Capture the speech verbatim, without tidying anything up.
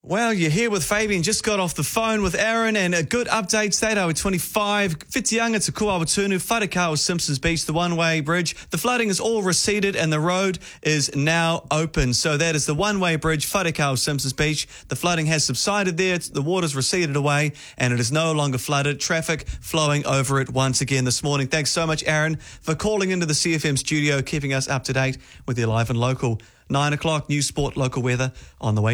Well, you're here with Fabian. Just got off the phone with Aaron, and a good update. State Highway twenty-five, Whitianga to Kuawatunu, Wharekawa, Simpsons Beach, the one-way bridge. The flooding is all receded and the road is now open. So that is the one-way bridge, Wharekawa, Simpsons Beach. The flooding has subsided there. The water's receded away and it is no longer flooded. Traffic flowing over it once again this morning. Thanks so much, Aaron, for calling into the C F M studio, keeping us up to date with your live and local. Nine o'clock, news, sport, local weather on the way.